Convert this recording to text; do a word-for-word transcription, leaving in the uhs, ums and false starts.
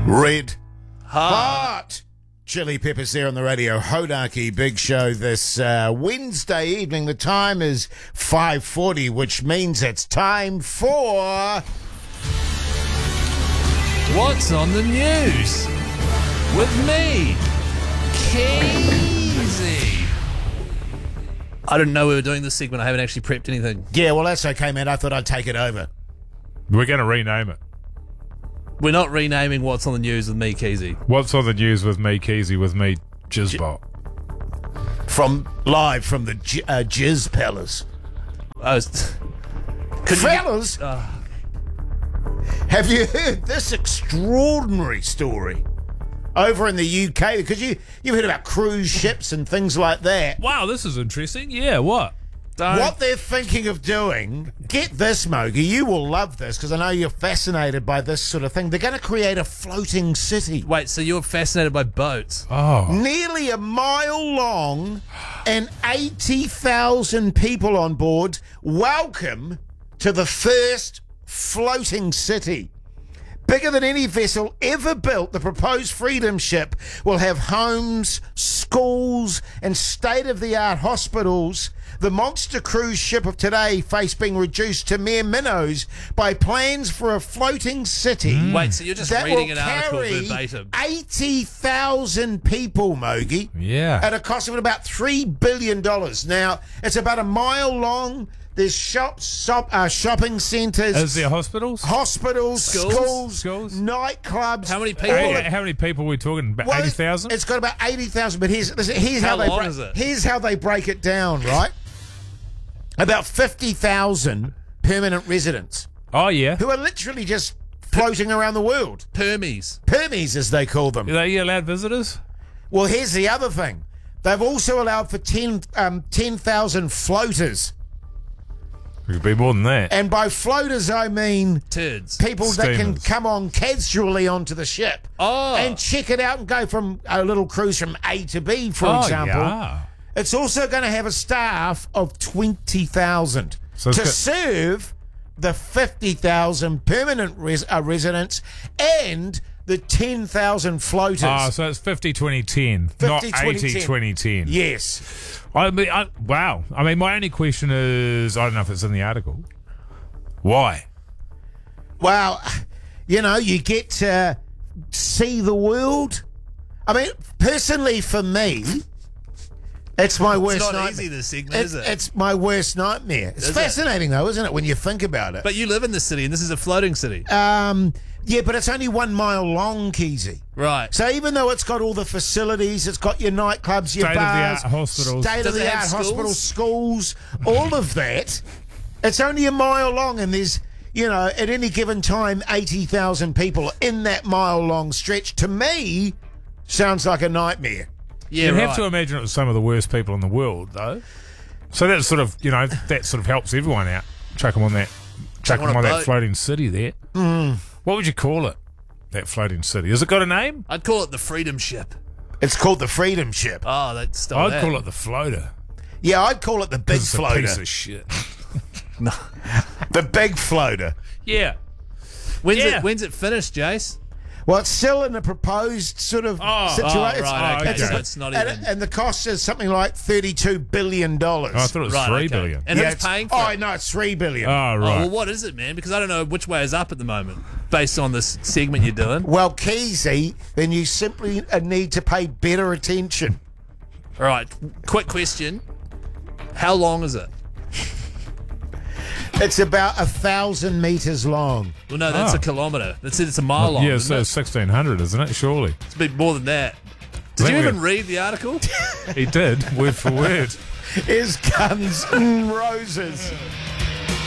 Red Heart. Chili Peppers there on the radio. Hodaki Big Show this uh, Wednesday evening. The time is five forty, which means it's time for... What's on the news? With me, Keezy. I didn't know we were doing this segment. I haven't actually prepped anything. Yeah, well, that's okay, man. I thought I'd take it over. We're going to rename it. We're not renaming What's on the News with me, Keezy. What's on the news with me, Keezy, with me, Jizzbot. From live from the J- uh, Jizz Palace. I was... Could Fellas, you... uh, have you heard this extraordinary story over in the U K? Because you, you've heard about cruise ships and things like that. Wow, this is interesting. Yeah, what? don't... What they're thinking of doing, get this, Mogi, you will love this because I know you're fascinated by this sort of thing. They're going to create a floating city. Wait, so you're fascinated by boats? Oh. Nearly a mile long and eighty thousand people on board. Welcome to the first floating city. Bigger than any vessel ever built, the proposed Freedom Ship will have homes, schools, and state-of-the-art hospitals. The monster cruise ship of today face being reduced to mere minnows by plans for a floating city. Mm. Wait, so you're just that reading will an article carry verbatim? eighty thousand people, Mogi. Yeah. At a cost of about three billion dollars. Now, it's about a mile long. There's shops, shop, uh, shopping centres. Is there hospitals? Hospitals, Schools? schools, Schools? nightclubs. How many people? How, how many people are we talking? About Well, eighty thousand? It's got about eighty thousand, but here's, listen, here's how, How they long break, is it? Here's how they break it down, right? About fifty thousand permanent residents Oh, yeah. who are literally just floating around the world. Permies. Permies, as they call them. Are they allowed visitors? Well, here's the other thing. They've also allowed for ten um, ten thousand floaters. It could be more than that. And by floaters, I mean Turds. people that can Steamers. come on casually onto the ship Oh. and check it out and go from a little cruise from A to B, for oh, example. yeah. It's also going to have a staff of twenty thousand So it's to got- serve the fifty thousand permanent res- uh, residents and the ten thousand floaters. Oh, so it's fifty twenty ten, not fifty, twenty, eighty ten. twenty ten. Yes. I mean, I, wow. I mean, my only question is, I don't know if it's in the article. Why? Well, you know, you get to see the world. I mean, personally, for me, it's my worst It's not nightmare. easy, this segment, It- is it? It's my worst nightmare. It's Is it? fascinating, though, isn't it, when you think about it? But you live in this city, and this is a floating city. Um, yeah, but it's only one mile long, Keezy. Right. So even though it's got all the facilities, it's got your nightclubs, your State-of-the-art bars, hospitals. Does it state-of-the-art have schools? hospitals, schools, all of that, it's only a mile long, and there's, you know, at any given time, eighty thousand people in that mile-long stretch. To me, sounds like a nightmare. Yeah, You'd right. have to imagine it was some of the worst people in the world, though. So that sort of, you know, that sort of helps everyone out. Chuck them on that, chuck them them on on a that boat. floating city there. Mm. What would you call it? That floating city. Has it got a name? I'd call it the Freedom Ship. It's called the Freedom Ship. Oh, that's still I'd that. call it the floater. Yeah, I'd call it the big It's a floater. piece of shit. The big floater. Yeah. When's Yeah. it? When's it finished, Jace? Well, it's still in a proposed sort of Oh. situation. Oh, right, okay. okay. So it's not and, even. and the cost is something like thirty-two billion dollars. Oh, I thought it was Right, three okay. billion. And Yeah, who's it's- paying for Oh, it? no, it's three billion. Oh, Oh, right. well, what is it, man? Because I don't know which way is up at the moment, based on this segment you're doing. Well, Keezy, then you simply uh, need to pay better attention. All right, quick question. How long is it? It's about a thousand meters long. Well, no, that's Oh. a kilometre. That's it. It's a mile long. yeah, isn't so it? sixteen hundred, isn't it? Surely. It's a bit more than that. Did think you we- even read the article? He did, word for word. Is Guns N' Roses.